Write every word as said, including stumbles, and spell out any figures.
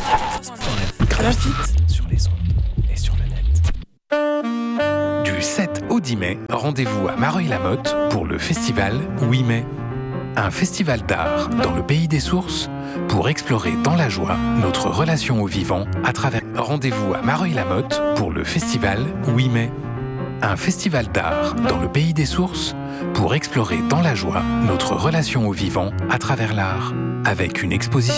Graphite sur les ondes et sur le net. Du sept au dix mai, rendez-vous à Mareuil-la-Motte pour le festival Oui Mai. Un festival d'art dans le pays des sources pour explorer dans la joie notre relation au vivant à travers... Rendez-vous à Mareuil-la-Motte pour le festival Oui Mai. Un festival d'art dans le pays des sources pour explorer dans la joie notre relation au vivant à travers l'art, avec une exposition